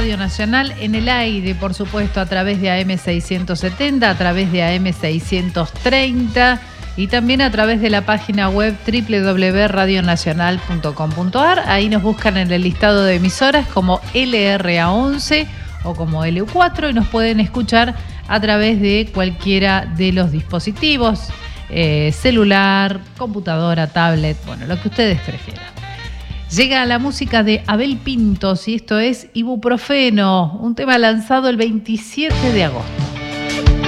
Radio Nacional en el aire, por supuesto, a través de AM670, a través de AM630 y también a través de la página web www.radionacional.com.ar. Ahí nos buscan en el listado de emisoras como LRA11 o como LU4 y nos pueden escuchar a través de cualquiera de los dispositivos, celular, computadora, tablet, bueno, lo que ustedes prefieran. Llega la música de Abel Pintos y esto es Ibuprofeno, un tema lanzado el 27 de agosto.